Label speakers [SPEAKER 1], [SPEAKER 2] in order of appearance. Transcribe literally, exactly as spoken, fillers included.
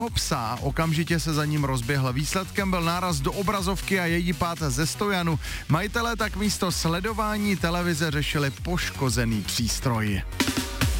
[SPEAKER 1] psa, okamžitě se za ním rozběhl. Výsledkem byl náraz do obrazovky a její pád ze stojanu. Majitelé tak místo sledování televize řešili poškozený přístroj.